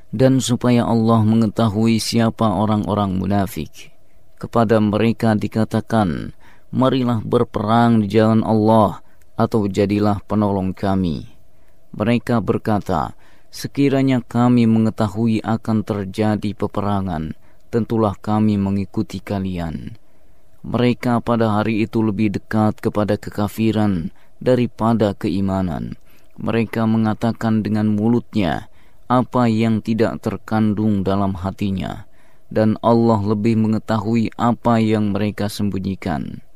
Dan supaya Allah mengetahui siapa orang-orang munafik, kepada mereka dikatakan, marilah berperang di jalan Allah, atau jadilah penolong kami. Mereka berkata, sekiranya kami mengetahui akan terjadi peperangan, tentulah kami mengikuti kalian. Mereka pada hari itu lebih dekat kepada kekafiran daripada keimanan. Mereka mengatakan dengan mulutnya apa yang tidak terkandung dalam hatinya, dan Allah lebih mengetahui apa yang mereka sembunyikan.